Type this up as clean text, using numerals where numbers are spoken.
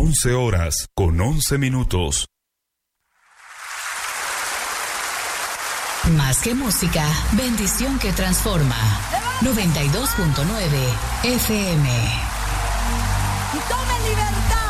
11:11. Más que música, bendición que transforma. 92.9 FM. Y tomen libertad.